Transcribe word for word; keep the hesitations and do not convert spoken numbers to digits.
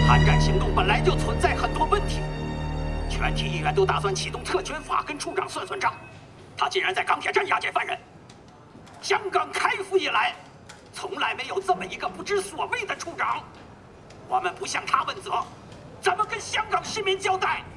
韩战行动本来就存在很多问题，全体议员都打算启动特权法跟处长算算账。他竟然在钢铁站押解犯人。香港开埠以来，从来没有这么一个不知所谓的处长。我们不向他问责，怎么跟香港市民交代？